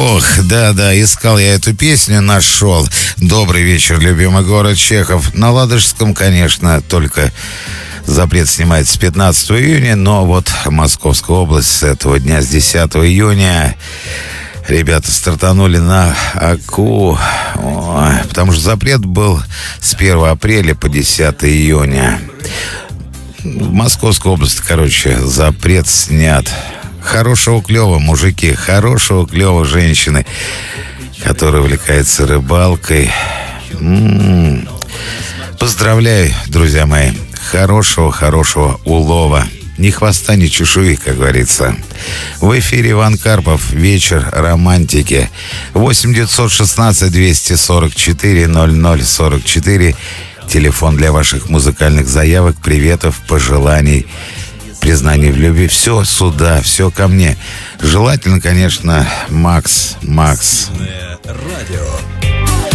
Ох, да, искал я эту песню, нашел. Добрый вечер, любимый город Чехов. На Ладожском, конечно, только запрет снимается с 15 июня, но вот Московская область с этого дня, с 10 июня, ребята стартанули на АКУ, потому что запрет был с 1 апреля по 10 июня. В Московской области, короче, запрет снят. Хорошего клёва, мужики, хорошего клёва, женщины, которые увлекаются рыбалкой. Поздравляю, друзья мои. Хорошего улова. Ни хвоста, ни чешуи, как говорится. В эфире Иван Карпов. Вечер романтики. 8-916-244-00-44. Телефон для ваших музыкальных заявок, приветов, пожеланий, признаний в любви. Все сюда, все ко мне. Желательно, конечно, Макс.